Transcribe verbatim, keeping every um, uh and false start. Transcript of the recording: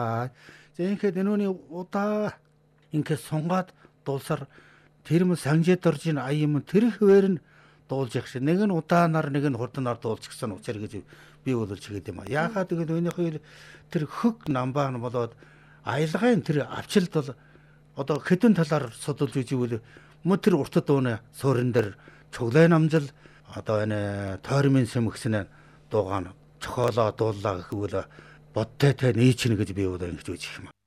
За ингээд энүүний удаа ингээд сунгаад дуулсаар тэр юм санжид орж ин ая юм тэр хөвөр нь дуулж явах шиг нэг нь удаанаар нэг нь хурданаар дуулчихсан учраас гэж би бол чигээд юм а. Яахаа тэгээд өөнийхөө тэр хөг намбаа нь болоод аялгын тэр авчилд бол одоо хэдэн талаар судалж үзвэл мө тэр уртад дууны суурин дээр чуглай намжил одоо энэ тойрмын сэмгсэн дуугаан чохоолоо дууллаа гэхвэл бодтой тай нээчнэ гэж би бол ингэж үзэх юм.